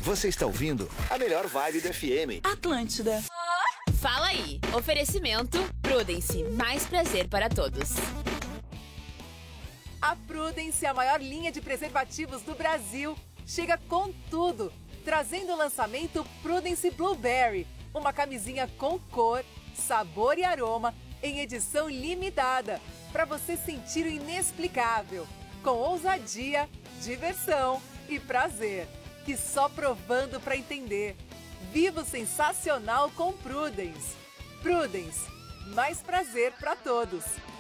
Você está ouvindo a melhor vibe do FM. Atlântida. Fala aí. Oferecimento Prudence. Mais prazer para todos. A Prudence, a maior linha de preservativos do Brasil, chega com tudo, trazendo o lançamento Prudence Blueberry, uma camisinha com cor, sabor e aroma em edição limitada, para você sentir o inexplicável, com ousadia, diversão e prazer, que só provando para entender. Viva o sensacional com Prudence. Prudence, mais prazer para todos.